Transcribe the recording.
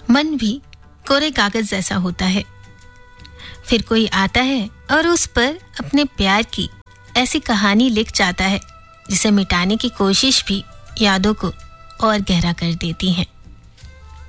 मन भी कोरे कागज जैसा होता है। फिर कोई आता है और उस पर अपने प्यार की ऐसी कहानी लिख जाता है जिसे मिटाने की कोशिश भी यादों को और गहरा कर देती है।